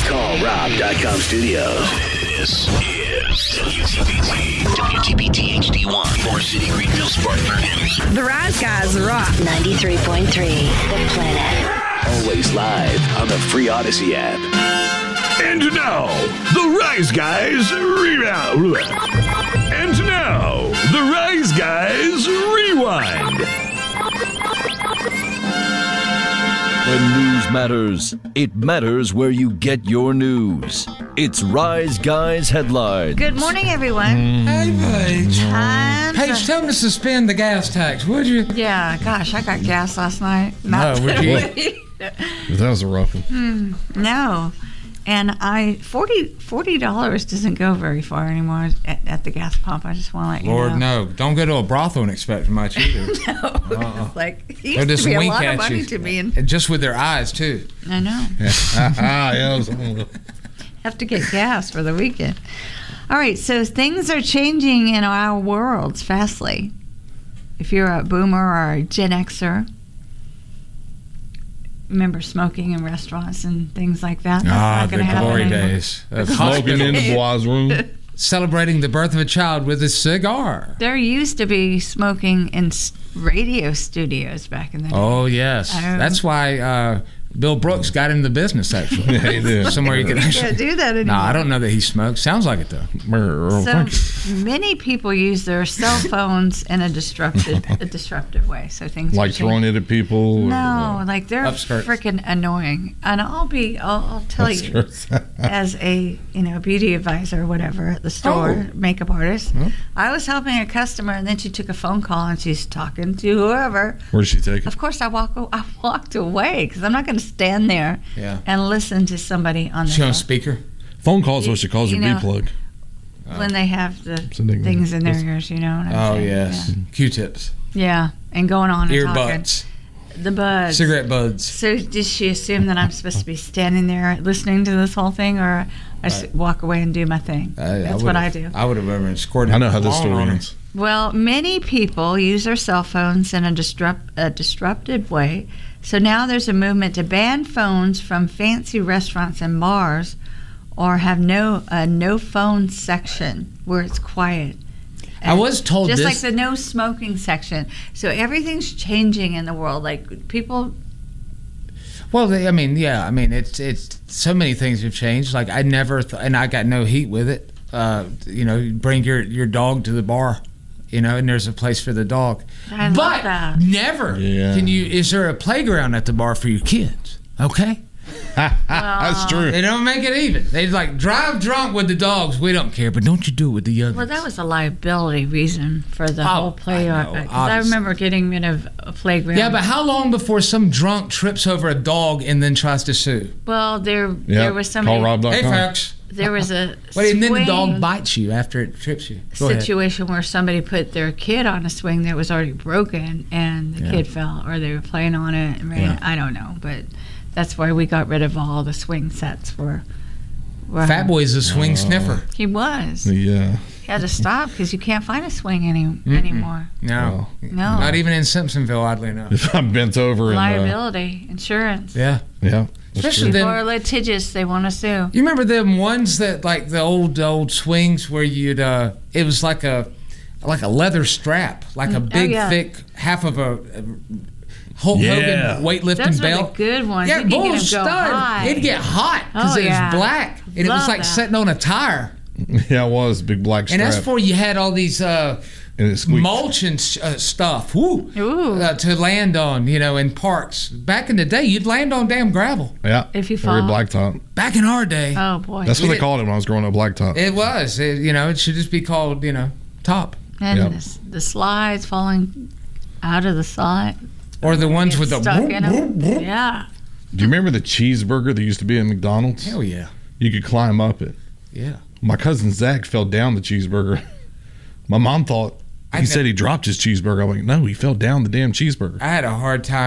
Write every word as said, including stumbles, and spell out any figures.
call rob dot com studios. This is W T B T, W T B T H D one, Moore City, Greenville, Spartanburg. The Rise Guys rock. ninety-three point three, The Planet. Always live on the free Odyssey app. And now, the Rise Guys Rewind. And now, the Rise Guys Rewind. When news matters, it matters where you get your news. It's Rise Guys Headlines. Good morning, everyone. Hey, Paige. I'm Paige, tell them to suspend the gas tax, would you? Yeah, gosh, I got gas last night. No, would you? That was a rough one. No. And I forty dollars doesn't go very far anymore at, at the gas pump. I just want to let you Lord, know. no. Don't go to a brothel and expect much either. No. Uh-uh. Like, it They'll used just to be a wink lot of at money you. to me. And And just with their eyes, too. I know. Ah, yeah, it was, Have to get gas for the weekend. All right, so things are changing in our worlds fastly. If you're a boomer or a Gen Xer, remember smoking in restaurants and things like that? That's Ah, not the gonna happen glory anymore. days. Of smoking in the boys' room. Celebrating the birth of a child with a cigar. There used to be smoking in s- radio studios back in the day. Oh, yes. Oh. That's why uh, Bill Brooks got into the business, actually. Yeah, he did. Somewhere you could You actually... can't do that anymore. No, I don't know that he smokes. Sounds like it, though. So many people use their cell phones in a disruptive, a disruptive way. So things Like are throwing it at people? or No, what? like they're Upskirts. freaking annoying. And I'll be, I'll, I'll tell you, Upskirts. as a you know beauty advisor or whatever at the store, Oh. makeup artist, Oh. I was helping a customer, and then she took a phone call and she's talking to whoever. Where'd she take it? Of course, I walk, I walked away because I'm not going to stand there Yeah. and listen to somebody on the She on phone speaker? Phone calls what she calls her You know, B-plug. when they have the a nickname. things in their ears, you know. What I'm Oh, saying? yes. Q-tips. Yeah. Yeah, and going on and talking. Earbuds. The buds. Cigarette buds. So did she assume that I'm supposed to be standing there listening to this whole thing, or I should walk away and do my thing? I- That's I what I would've- do. I would have ever scored. I know how this long story on her. ends. Well, many people use their cell phones in a, disrupt, a disruptive way. So now there's a movement to ban phones from fancy restaurants and bars, or have no a no phone section where it's quiet. I was told just this- like the no smoking section. So everything's changing in the world. Like people. Well, they, I mean, yeah, I mean, it's it's so many things have changed. Like I never, th- and I got no heat with it. Uh, you know, you bring your your dog to the bar, you know, and there's a place for the dog. I love but that. never Yeah. can you. Is there a playground at the bar for your kids? Okay, That's true. they don't make it even. They like drive drunk with the dogs. We don't care, but don't you do it with the youngins. Well, that was a liability reason for the Oh, whole playground. I know, Because I, obviously. remember getting rid of a playground. Yeah, but how long before some drunk trips over a dog and then tries to sue? well, there Yeah. there was somebody. Call rob dot com. Hey, folks. There was a Wait, and then the swing dog bites you after it trips you. Go ahead. situation where somebody put their kid on a swing that was already broken, and the Yeah. kid fell, or they were playing on it and ran. Yeah. I don't know, but that's why we got rid of all the swing sets. For, for Fat Boy's a swing sniffer. He was. Yeah. He had to stop because you can't find a swing any anymore. No. No. Not even in Simpsonville, oddly enough. If I'm bent over and... Liability, insurance. Yeah. Uh, yeah. That's Especially true. People them. are litigious. They want to sue. You remember them ones that, like the old old swings where you'd, uh, it was like a like a leather strap, like a Mm, oh, big, yeah. thick, half of a, a Hulk Yeah. Hogan weightlifting Those were belt. the good ones. Yeah, You could get bull 'em go stud. high. It'd get hot because Oh, it yeah. was black. And it was Love like that. sitting on a tire. Yeah, it was. Big black strap. And that's before you had all these uh, and it squeaked. mulch and uh, stuff woo, Ooh. uh, to land on, you know, in parks. Back in the day, you'd land on damn gravel. Yeah. If you Very fall. blacktop. Back in our day, Oh boy. That's what We they did- called it when I was growing up, blacktop. it was. It, you know, it should just be called, you know, top. and Yep. the, s- the slides falling out of the slide. Or the ones Get with the stuck whoop, in 'em. whoop, whoop. Yeah. Do you remember the cheeseburger that used to be at McDonald's? Hell yeah. You could climb up it. Yeah. My cousin Zach fell down the cheeseburger. My mom thought I he ne- said he dropped his cheeseburger. I'm like, no, he fell down the damn cheeseburger. I had a hard time